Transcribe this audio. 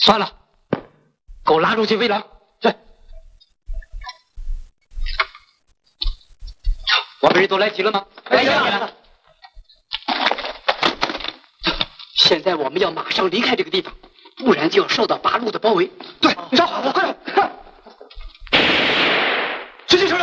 算了，给我拉出去喂狼。是。我们人都来齐了吗？ 来齐了。 现在我们要马上离开这个地方，不然就要受到八路的包围。 对，找好了，快！追击车辆。